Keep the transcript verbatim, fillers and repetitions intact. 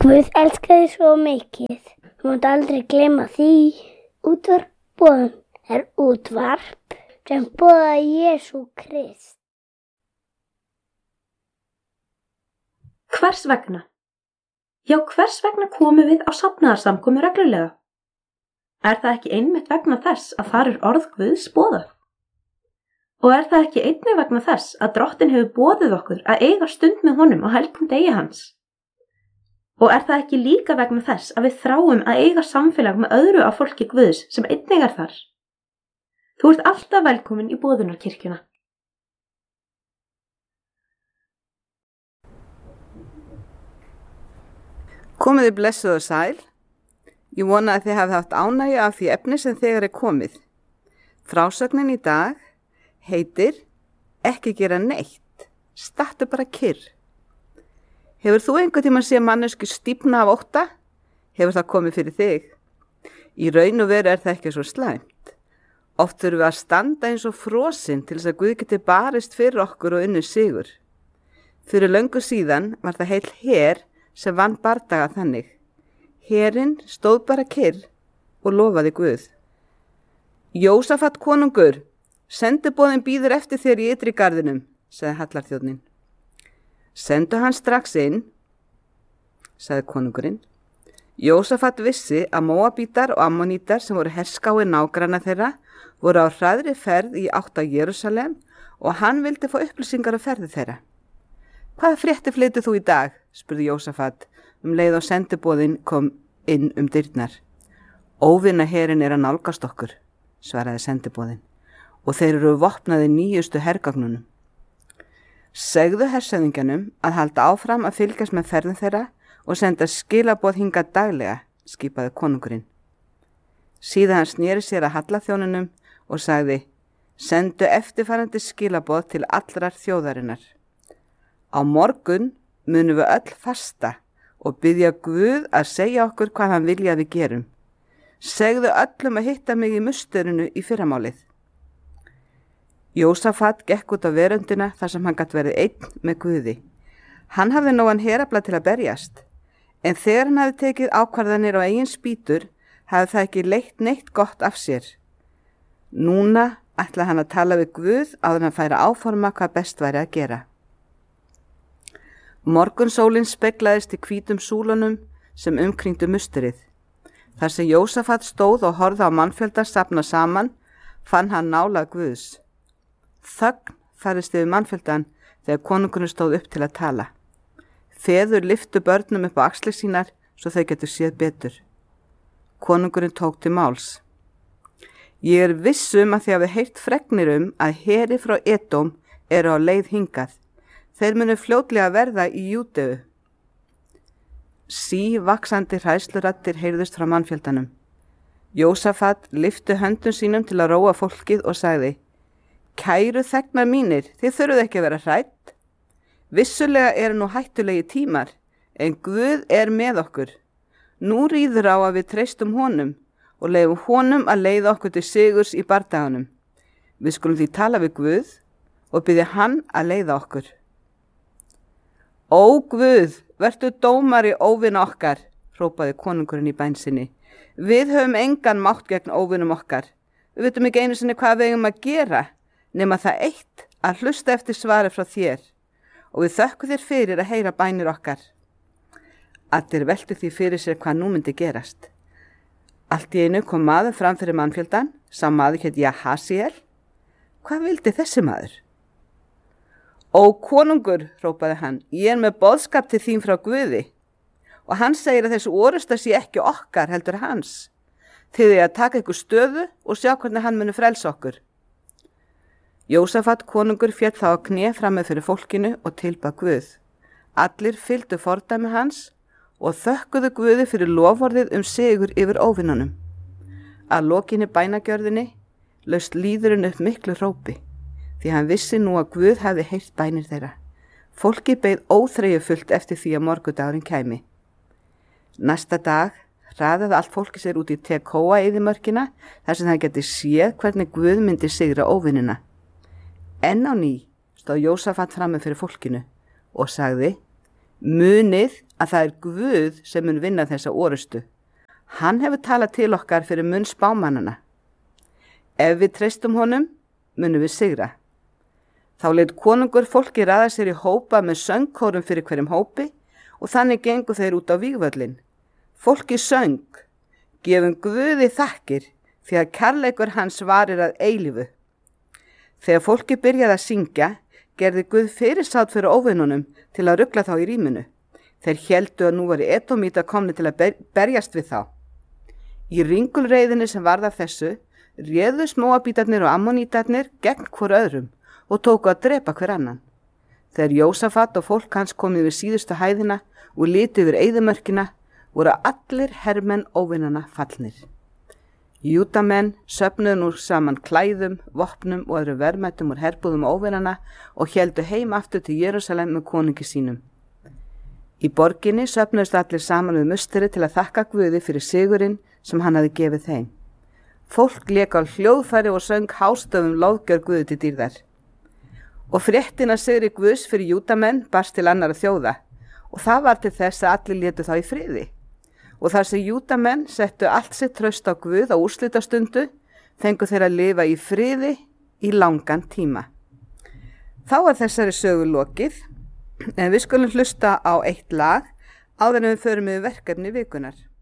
Guð elskaði svo mikið. Þú mátt aldrei gleyma því. Útvarp boðun er útvarp sem boðar Jesú Krist. Hvers vegna? Já, hvers vegna komum við á safnaðarsamkomu reglulega? Er það ekki einmitt vegna þess að þar er orð Guðs boðað? Og er það ekki einnig vegna þess að Drottinn hefur boðið okkur að eiga stund með honum á helgum degi hans? Og er það ekki líka vegna þess að við þráum að eiga samfélag með öðru af fólki Guðs sem einnig er þar? Þú ert alltaf velkomin í boðunarkirkjuna. Komið þið blessuð og sæl. Ég vona að þið hafið haft ánægju af því efni sem þegar er komið. Frásögnin í dag heitir Ekki gera neitt, stattu bara kyrr. Hefur þú einhvern tímann séð mannesku stífna af ótta? Hefur það komið fyrir þig? Í raun og veru er það ekki svo slæmt. Oft þurfum við að standa eins og frosin til þess að Guð geti barist fyrir okkur og unnið sigur. Fyrir löngu síðan var það heill her sem vann bardaga þannig. Herinn stóð bara kyrr og lofaði Guð. Jósafat konungur, sendiboðinn bíður eftir þér í ytri garðinum, sagði hallarþjónninn. Sendu hann strax inn, sagði konungurinn. Jósafat vissi að Móabítar og Ammonítar sem voru herskái nágranna þeirra voru á hraðri ferð í átt að Jerúsalem og hann vildi fá upplýsingar af ferði þeirra. Hvaða fréttir flytur þú í dag? Spurði Jósafat um leið og sendiboðinn kom inn um dyrnar. Óvinaherinn er að nálgast okkur, svaraði sendiboðinn, og þeir eru vopnaði nýjustu hergagnunum. Segðu hersöðingjanum að halda áfram að fylgjast með ferðin þeirra og senda skilaboð hingað daglega, skipaði konungurinn. Síðan hann sneri sér að hallarþjóninum og sagði, sendu eftirfarandi skilaboð til allrar þjóðarinnar. Á morgun munum við öll fasta og biðja Guð að segja okkur hvað hann vilja við gerum. Segðu öllum að hitta mig í musturinu í fyrramálið. Jósafat gekk út á veröndina þar sem hann gat verið einn með Guði. Hann hafði nógan herafla til að berjast, en þegar hann hafði tekið ákvarðanir á eigin spýtur, hafði það ekki leitt neitt gott af sér. Núna ætlaði hann að tala við Guð áður en hann færi að áforma hvað best væri að gera. Morgunsólin speglaðist í hvítum súlunum sem umkringdu musturið. Þar sem Jósafat stóð og horfði á mannfjölda safna saman, fann hann nálað Guðs. Þögn færist yfir mannfjöldan þegar konungurinn stóð upp til að tala. Feður lyftu börnum upp á axlir sínar svo þau getur séð betur. Konungurinn tók til máls. Ég er viss um að þið hafið heyrt fregnir um að heri frá Edóm eru á leið hingað. Þeir munu fljótlega verða í Júdeu. Sí vaxandi hræðsluraddir heyrðust frá mannfjöldanum. Jósafat lyftu höndum sínum til að róa fólkið og sagði, Kæru þegnar mínir, þið þurfuð ekki að vera hrædd. Vissulega eru nú hættulegi tímar, en Guð er með okkur. Nú ríður á að við treystum honum og leyfum honum að leiða okkur til sigurs í bardaganum. Við skulum því tala við Guð og biðja hann að leiða okkur. Ó Guð, vertu dómari óvina okkar, hrópaði konungurinn í bæn sinni. Við höfum engan mátt gegn óvinum okkar. Við vitum ekki einu sinni hvað við eigum að gera, nema það eitt að hlusta eftir svari frá þér og við þökkum þér fyrir að heyra bænir okkar. Allir veltu því fyrir sér hvað nú myndi gerast. Allt í einu kom maður fram fyrir mannfjöldan, sá maður hét Jahasiel. Hvað vildi þessi maður? Ó konungur, hrópaði hann, ég er með boðskap til þín frá Guði og hann segir að þessu orusta sé ekki okkar heldur hans. Þið er að taka ykkur stöðu og sjá hvernig hann muni frelsa okkur. Jósafat konungur féll þá að kné frammi fyrir fólkinu og tilbað Guð. Allir fylgdu fordæmi hans og þökkuðu Guði fyrir loforðið um sigur yfir óvinnunum. Að lokinni bænagjörðinni laust líðurinn upp miklu hrópi, því hann vissi nú að Guð hefði heyrt bænir þeirra. Fólki beið óþreyjufullt eftir því að morgundagurinn kæmi. Næsta dag hraðaði allt fólki sér út í Tekóa eyðimörkina þar sem það geti séð hvernig Guð myndi sigra óvinnina. Enn á ný stóð Jósafat frammi fyrir fólkinu og sagði, munið að það er Guð sem mun vinna þessa orustu. Hann hefur talað til okkar fyrir munn spámannana. Ef við treystum honum, munum við sigra. Þá leit konungur fólki raða sér í hópa með söngkórum fyrir hverjum hópi og þannig gengu þeir út á vígvöllin. Fólki söng, gefum Guði þakkir því að kærleikur hans varir að eilífu. Þegar fólki byrjaði að syngja, gerði Guð fyrirsátt fyrir óvinnunum til að rugla þá í ríminu. Þeir héldu að nú var Edómíta komni til að ber berjast við þá. Í ringulreiðinni sem varð af þessu, réðust Móabítarnir og Ammonítarnir gegn hvor öðrum og tóku að drepa hver annan. Þegar Jósafat og fólk hans komið við síðustu hæðina og litu yfir eyðimörkina, voru allir hermenn óvinnana fallnir. Júdamenn söfnuðu nú saman klæðum, vopnum og öðru verðmætum úr herbúðum óvinnana og héldu heim aftur til Jerúsalem með konungi sínum. Í borginni söfnuðust allir saman við musteri til að þakka Guði fyrir sigurinn sem hann hafi gefið þeim. Fólk lék á hljóðfæri og söng hástöfum lofgjör Guði til dýrðar. Og fréttin að sigri Guðs fyrir Júdamenn barst til annarra þjóða og það var til þess að allir létu þá í friði. Og þar sem Júdamenn settu allt sitt traust á Guð á úrslitastundu, fengu þeir að lifa í friði í langan tíma. Þá er þessari sögu lokið, en við skulum hlusta á eitt lag áður en við förum yfir verkefni vikunar.